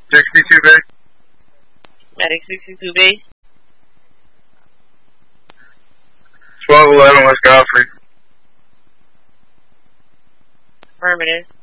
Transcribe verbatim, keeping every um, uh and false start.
sixty-two B. Medic sixty-two B. twelve eleven West Godfrey. Affirmative.